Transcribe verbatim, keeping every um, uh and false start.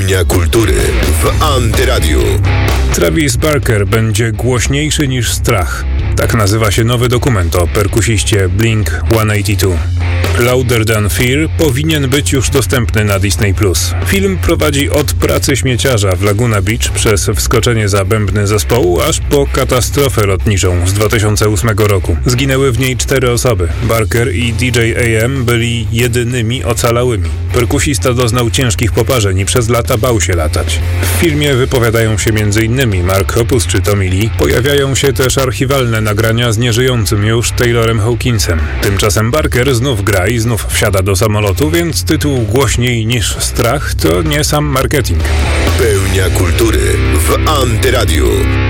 Pełnia kultury w Antyradiu. Travis Barker będzie głośniejszy niż strach. Tak nazywa się nowy dokument o perkusiście Blink sto osiemdziesiąt dwa. Louder Than Fear powinien być już dostępny na Disney plus. Film prowadzi od pracy śmieciarza w Laguna Beach przez wskoczenie za bębny zespołu, aż po katastrofę lotniczą z dwa tysiące ósmego roku. Zginęły w niej cztery osoby. Barker i D J A M byli jedynymi ocalałymi. Perkusista doznał ciężkich poparzeń i przez lata bał się latać. W filmie wypowiadają się m.in. Mark Hoppus czy Tommy Lee. Pojawiają się też archiwalne nagrania z nieżyjącym już Taylorem Hawkinsem. Tymczasem Barker znów gra i znów wsiada do samolotu, więc tytuł głośniej niż strach to nie sam marketing. Pełnia kultury w Antyradiu.